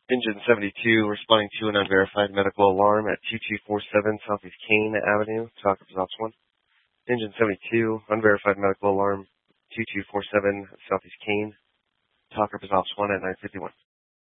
Engine 72 responding to an unverified medical alarm at 2247 Southeast Kane Avenue, Talker Ops 1. Engine 72, unverified medical alarm, 2247 Southeast Kane, Talker Ops 1 at 951.